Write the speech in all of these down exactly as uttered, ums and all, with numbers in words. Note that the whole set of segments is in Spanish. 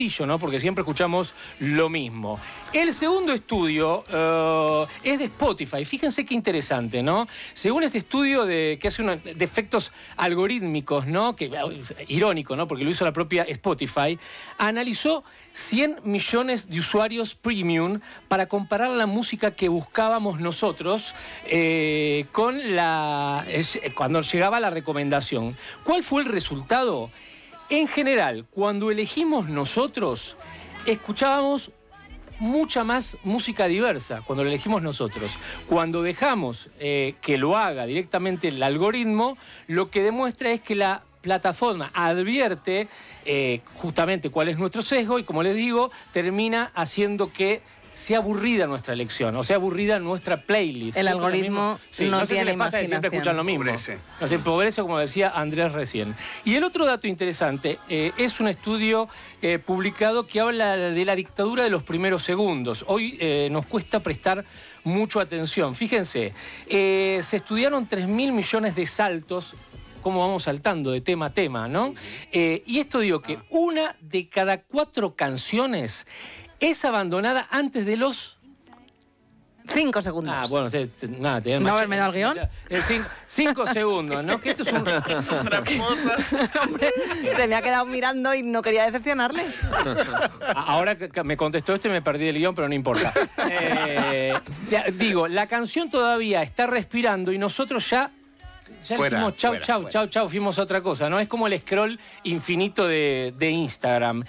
¿no? Porque siempre escuchamos lo mismo. El segundo estudio uh, es de Spotify. Fíjense qué interesante, ¿no? Según este estudio de, que hace unos de efectos algorítmicos, ¿no? Que, irónico, ¿no? Porque lo hizo la propia Spotify, analizó cien millones de usuarios premium para comparar la música que buscábamos nosotros eh, con la eh, cuando llegaba la recomendación. ¿Cuál fue el resultado? En general, cuando elegimos nosotros, escuchábamos mucha más música diversa, cuando lo elegimos nosotros. Cuando dejamos eh, que lo haga directamente el algoritmo, lo que demuestra es que la plataforma advierte eh, justamente cuál es nuestro sesgo y, como les digo, termina haciendo que sea aburrida nuestra elección, o sea aburrida nuestra playlist. El algoritmo sí, no, no sé tiene si les pasa, imaginación. Siempre escuchan lo mismo. Pobrece. No sé, pobrece, como decía Andrés recién. Y el otro dato interesante eh, es un estudio eh, publicado que habla de la dictadura de los primeros segundos. Hoy eh, nos cuesta prestar mucho atención. Fíjense, eh, se estudiaron tres mil millones de saltos, cómo vamos saltando de tema a tema, ¿no? Eh, y esto digo que una de cada cuatro canciones es abandonada antes de los... Cinco segundos. Ah, bueno, te, te, nada, te ¿No haberme dado el guión? Cinco, cinco segundos, ¿no? Que esto es un... Hombre, se me ha quedado mirando y no quería decepcionarle. Ahora que me contestó esto y me perdí el guión, pero no importa. Eh, digo, la canción todavía está respirando y nosotros ya... Ya fuera, decimos chau, fuera, chau, fuera. chau, chau, fuimos otra cosa, ¿no? Es como el scroll infinito de, de Instagram.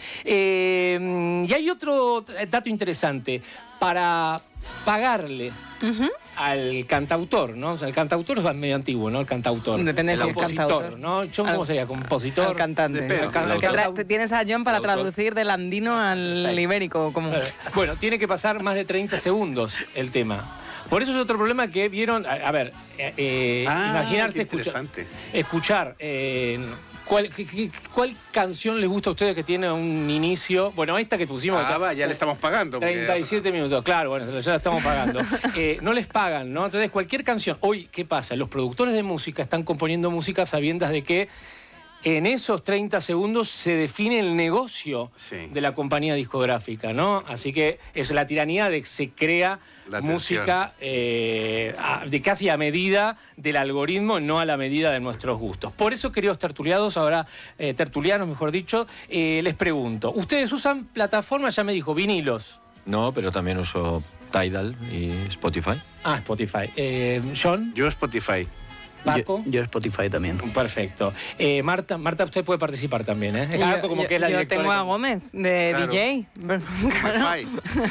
Eh, y hay otro dato interesante. Para pagarle uh-huh. al cantautor, ¿no? O sea, el cantautor es medio antiguo, ¿no? El cantautor. Depende el si es cantautor, ¿no? John, ¿cómo sería? ¿Compositor? El cantante. Depende, el can, el can, tienes a John para traducir del andino al sí. ibérico. ¿Cómo? Bueno, tiene que pasar más de treinta segundos el tema. Por eso es otro problema que vieron, a, a ver, eh, ah, imaginarse escuchar, escuchar eh, ¿cuál, qué, ¿cuál canción les gusta a ustedes que tiene un inicio? Bueno, esta que pusimos... Ah, va, ya le estamos pagando. treinta y siete minutos, claro, bueno, ya la estamos pagando. eh, no les pagan, ¿no? Entonces, cualquier canción... Hoy, ¿qué pasa? Los productores de música están componiendo música sabiendas de que en esos treinta segundos se define el negocio sí. de la compañía discográfica, ¿no? Así que es la tiranía de que se crea música eh, a, de casi a medida del algoritmo, no a la medida de nuestros gustos. Por eso, queridos tertuliados, ahora eh, tertulianos, mejor dicho, eh, les pregunto, ¿ustedes usan plataformas? Ya me dijo, vinilos. No, pero también uso Tidal y Spotify. Ah, Spotify. Eh, ¿John? Yo Spotify. Paco. Yo, yo Spotify también. Perfecto. Eh, Marta, Marta, usted puede participar también, ¿eh? Yo, como yo, que es la yo tengo a Gómez, de claro. D J. Claro,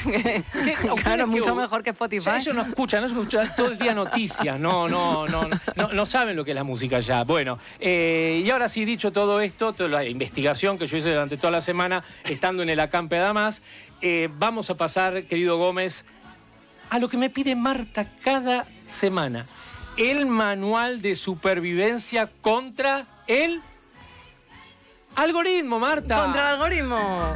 claro mucho mejor que Spotify. Ya ellos no escuchan, no escuchan todo el día noticias, no, no, no, no, no saben lo que es la música ya. Bueno, eh, y ahora sí, dicho todo esto, toda la investigación que yo hice durante toda la semana, estando en el Acampe Damas, eh, vamos a pasar, querido Gómez, a lo que me pide Marta cada semana. El manual de supervivencia contra el algoritmo, Marta. Contra el algoritmo.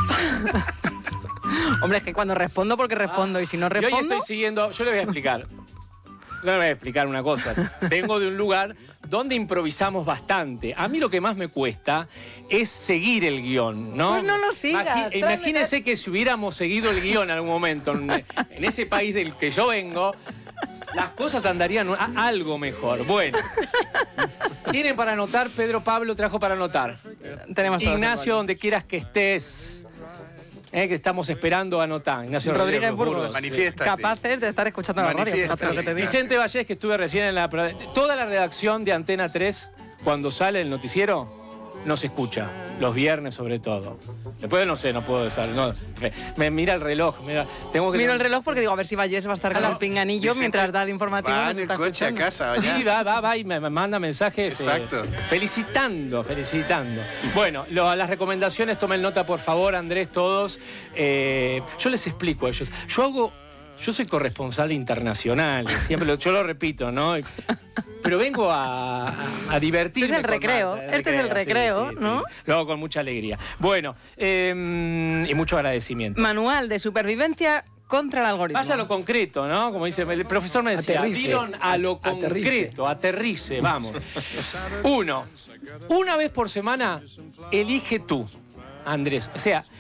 Hombre, es que cuando respondo, porque respondo, ah, y si no respondo... Yo estoy siguiendo, yo le voy a explicar. Yo le voy a explicar una cosa. Vengo de un lugar donde improvisamos bastante. A mí lo que más me cuesta es seguir el guión, ¿no? Pues no lo sigas. Imagi imagínense que si hubiéramos seguido el guión en algún momento en, en ese país del que yo vengo, las cosas andarían a algo mejor. Bueno, ¿tienen para anotar? Pedro Pablo trajo para anotar. Tenemos Ignacio, donde quieras que estés, eh, que estamos esperando anotar. Ignacio Rodríguez Burgos. Manifiéstate. Capaces de estar escuchando la radio. Fíjate lo que te digo. Vicente Vallés, que estuve recién en la... Toda la redacción de Antena tres, cuando sale el noticiero, nos escucha. Los viernes, sobre todo. Después no sé, no puedo decir. No, me mira el reloj. Mira, tengo que Miro el reloj porque digo, a ver si Vallés va a estar con el pinganillo Vicente, mientras da el informativo. Va en el coche a casa. Sí, va, va, va y me manda mensajes. Exacto. Eh, felicitando, felicitando. Bueno, lo, las recomendaciones, tomen nota, por favor, Andrés, todos. Eh, yo les explico a ellos. Yo hago... Yo soy corresponsal internacional, siempre lo, yo lo repito, ¿no? Pero vengo a, a, a divertirme. Este es el recreo, Marta, este recreo, es el recreo, sí, sí, ¿no? Sí. Lo hago con mucha alegría. Bueno, eh, y mucho agradecimiento. Manual de supervivencia contra el algoritmo. Vaya a lo concreto, ¿no? Como dice el profesor, me decía, Dillon, a lo concreto, aterrice, vamos. Uno, una vez por semana, elige tú, Andrés. O sea,